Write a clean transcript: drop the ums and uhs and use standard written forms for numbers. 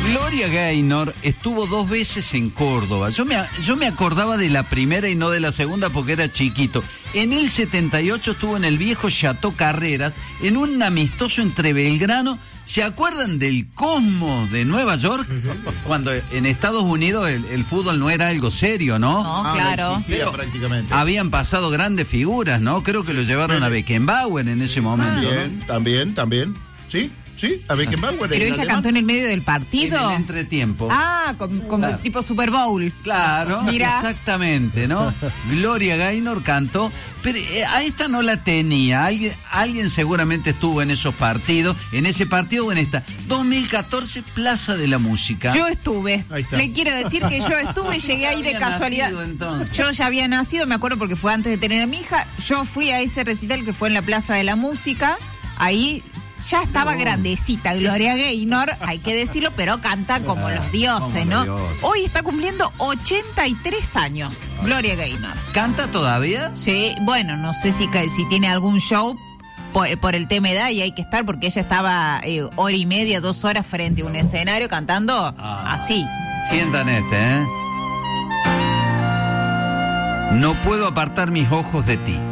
Gloria Gaynor estuvo 2 veces en Córdoba. Yo me acordaba de la primera y no de la segunda porque era chiquito. En el 78 estuvo en el viejo Chateau Carreras, en un amistoso entre Belgrano. ¿Se acuerdan del Cosmos de Nueva York? Cuando en Estados Unidos el fútbol no era algo serio, ¿no? No, claro. Pero prácticamente. Habían pasado grandes figuras, ¿no? Creo que lo llevaron a Beckenbauer en ese momento. También. Sí, a Beckenbauer. Pero ella cantó en el medio del partido. En el entretiempo. Ah, como Claro. tipo Super Bowl. Claro, Mira. Exactamente, ¿no? Gloria Gaynor cantó, pero a esta no la tenía. Alguien seguramente estuvo en esos partidos, en ese partido o en esta. 2014, Plaza de la Música. Yo estuve. Ahí está. Le quiero decir que yo estuve, llegué ahí de Había casualidad. nacido, entonces. Yo ya había nacido, me acuerdo porque fue antes de tener a mi hija. Yo fui a ese recital que fue en la Plaza de la Música. Ahí ya estaba grandecita Gloria Gaynor, hay que decirlo, pero canta como los dioses, como ¿no? los dioses. Hoy está cumpliendo 83 años Gloria Gaynor. ¿Canta todavía? Sí, bueno, no sé si tiene algún show por el tema edad y hay que estar porque ella estaba 1:30, 2 horas frente a un escenario cantando así. Sientan este, ¿eh? No puedo apartar mis ojos de ti.